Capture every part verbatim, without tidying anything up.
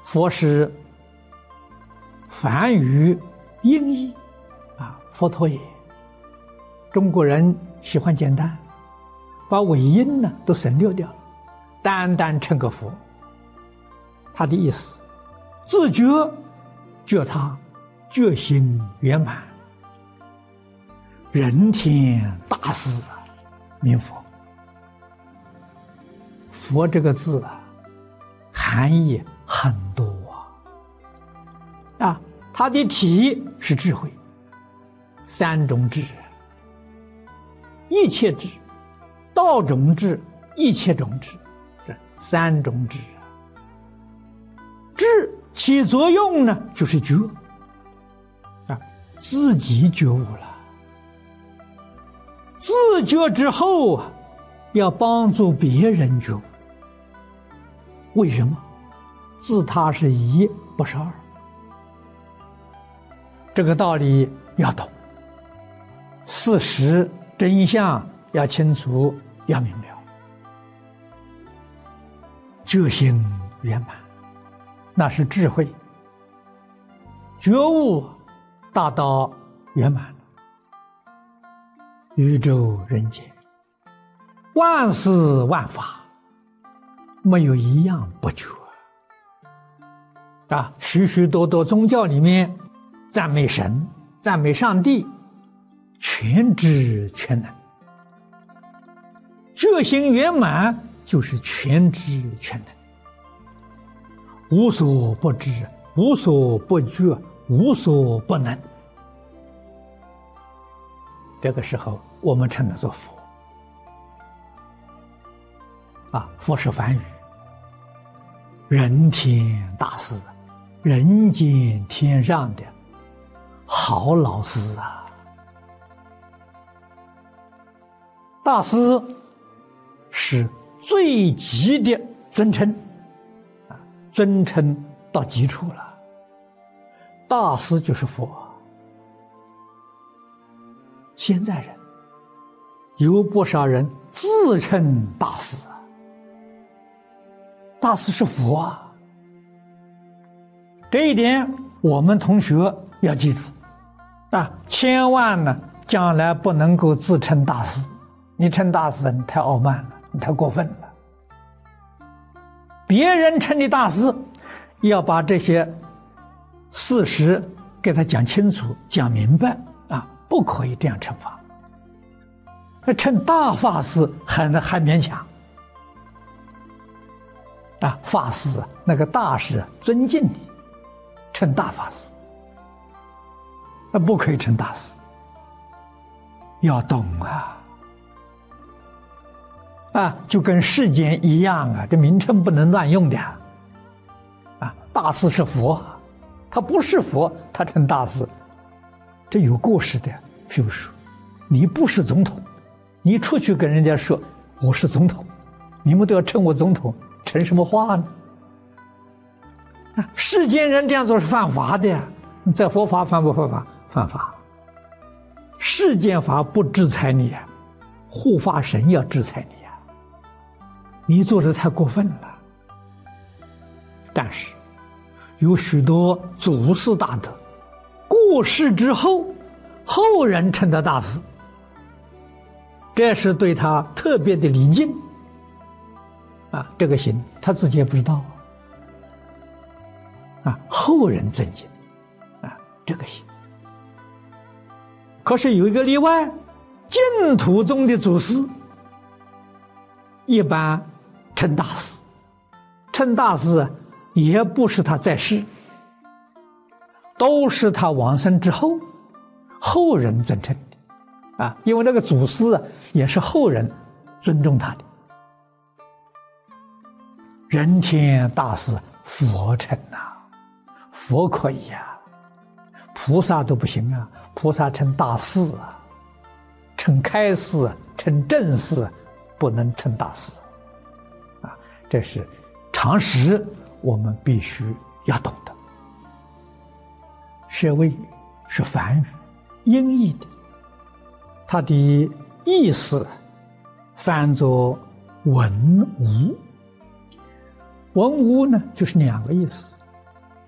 佛是梵语音译啊，佛陀也。中国人喜欢简单，把尾音呢都省略掉了，单单称个佛。他的意思，自觉觉他觉行圆满，人天大事名佛。佛这个字啊，含义很多啊，啊，它的体是智慧，三种智，一切智、道种智、一切种智，这三种智。智起作用呢，就是觉啊，自己觉悟了，自觉之后啊，要帮助别人觉悟。为什么？自他是一，不是二。这个道理要懂，事实真相要清楚，要明了，觉行圆满，那是智慧，觉悟达到圆满。宇宙人间，万事万法，没有一样不觉啊！许许多多宗教里面赞美神、赞美上帝，全知全能。觉行圆满就是全知全能，无所不知，无所不觉，无所不能。这个时候我们称得做佛啊，佛是梵语，人天大师，人间天上的好老师啊！大师是最极的尊称啊，尊称到极处了。大师就是佛。现在人有不少人自称大师啊，大师是佛啊，这一点我们同学要记住啊，千万呢将来不能够自称大师，你称大师你太傲慢了，你太过分了。别人称你大师，要把这些事实给他讲清楚、讲明白啊，不可以这样称法。那称大法师还还勉强啊，法师那个大师尊敬你，称大法师，那不可以称大师，要懂啊啊，就跟世间一样啊，这名称不能乱用的啊。啊，大师是佛，他不是佛，他称大师，这有过失的。譬如说，你不是总统，你出去跟人家说我是总统，你们都要称我总统，成什么话呢？啊，世间人这样做是犯法的呀，在佛法犯不犯法？犯法。世间法不制裁你呀，护法神要制裁你呀，你做的太过分了。但是有许多祖师大德过世之后，后人称他大师，这是对他特别的礼敬啊，这个行他自己也不知道啊，后人尊敬啊，这个行。可是有一个例外，净土宗的祖师一般称大师，称大师也不是他在世，都是他往生之后后人尊称的啊，因为那个祖师啊也是后人尊重他的。人天大师佛称啊，佛可以啊，菩萨都不行啊，菩萨称大士啊，称开示，称正士，不能称大师啊，这是常识，我们必须要懂得。舍卫是梵语音译的，它的意思翻作文无。文无呢，就是两个意思，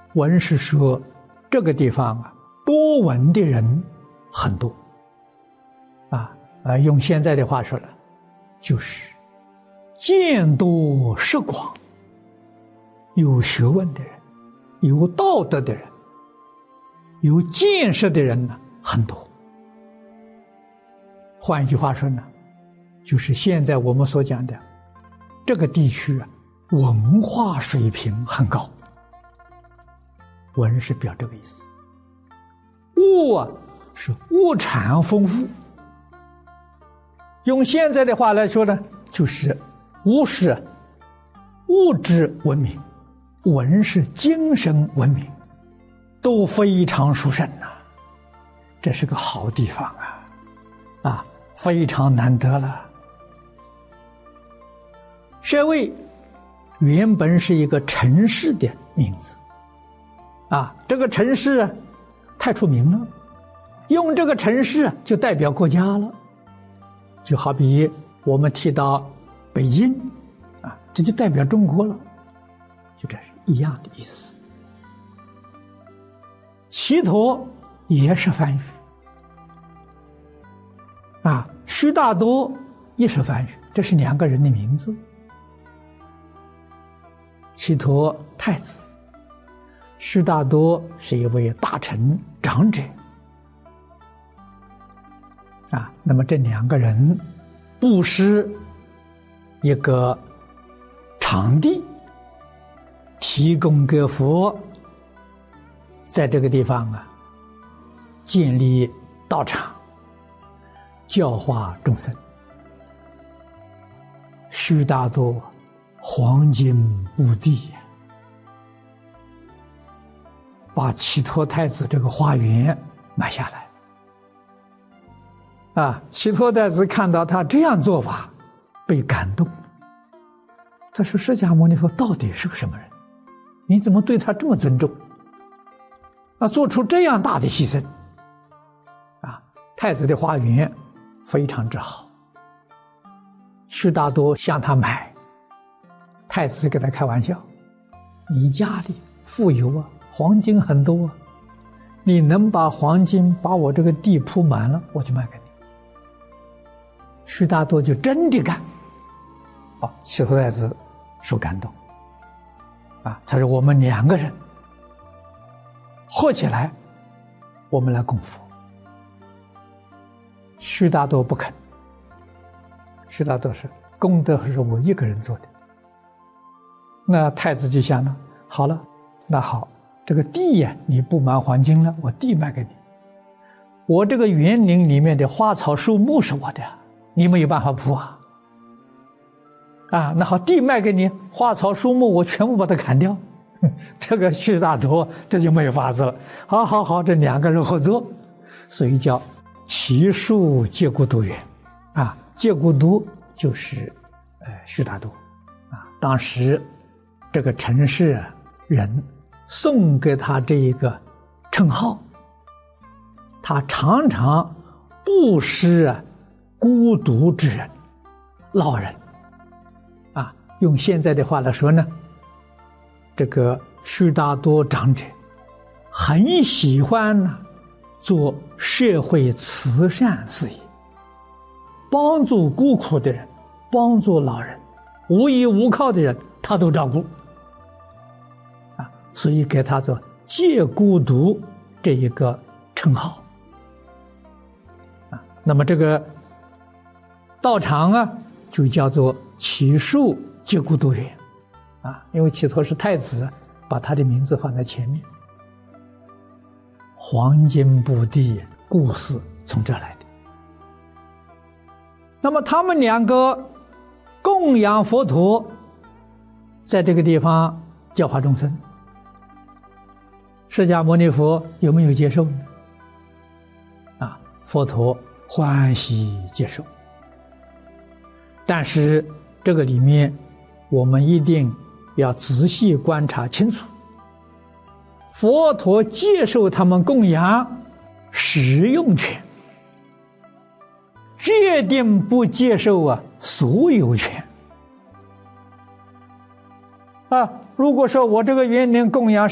文是说这个地方啊，多闻的人很多，啊啊，用现在的话说了，就是见多识广，有学问的人，有道德的人，有见识的人呢很多。换一句话说呢，就是现在我们所讲的这个地区啊，文化水平很高。文是表这个意思。物啊是物产丰富，用现在的话来说呢，就是物是物质文明，文是精神文明，都非常殊胜呐、啊。这是个好地方啊，啊，非常难得了。舍卫原本是一个城市的名字。啊，这个城市啊，太出名了，用这个城市啊，就代表国家了。就好比我们提到北京，啊，这就代表中国了，就这是一样的意思。齐陀也是梵语，啊，须大多也是梵语，这是两个人的名字。齐陀太子，须大多是一位大臣长者，啊，那么这两个人布施一个场地，提供给佛在这个地方啊建立道场，教化众生。须大多黄金布地呀，把齐陀太子这个花园买下来。啊，齐陀太子看到他这样做法，被感动。他说：“释迦牟尼佛到底是个什么人？你怎么对他这么尊重？啊，做出这样大的牺牲。”啊，太子的花园非常之好。须大多向他买，太子给他开玩笑：“你家里富有啊，黄金很多啊，你能把黄金把我这个地铺满了，我就卖给你。”须大多就真的干。哦，齐陀太子受感动。啊，他说：“我们两个人合起来，我们来供佛。”须大多不肯。须大多说：“功德是我一个人做的。”那太子就想了：“好了，那好，这个地呀，你布满黄金了，我地卖给你。我这个园林里面的花草树木是我的，你没有办法布啊。啊，那好，地卖给你，花草树木我全部把它砍掉。”这个须大多这就没有法子了。好好好，这两个人合作，所以叫齐树接孤独园。啊，接孤独就是呃须大多。啊，当时这个城市人送给他这一个称号，他常常布施孤独之人、老人。啊，用现在的话来说呢，这个须大多长者很喜欢呢做社会慈善事业，帮助孤苦的人，帮助老人，无依无靠的人他都照顾。啊，所以给他做戒孤独这一个称号。啊，那么这个道场啊，就叫做齐树戒孤独园。啊，因为齐陀是太子，把他的名字放在前面。黄金布地故事从这来的。那么他们两个供养佛陀，在这个地方教化众生，释迦牟尼佛有没有接受呢？啊，佛陀欢喜接受。但是这个里面我们一定要仔细观察清楚，佛陀接受他们供养使用权，决定不接受啊所有权。啊，如果说我这个园林供养